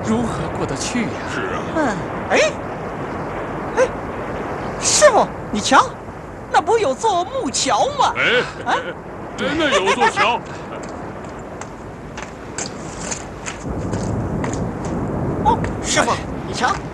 如何过得去呀？ 是啊。 哎，师傅，你瞧，那不有座木桥吗？ 真的有座桥。 哦，师傅，你瞧，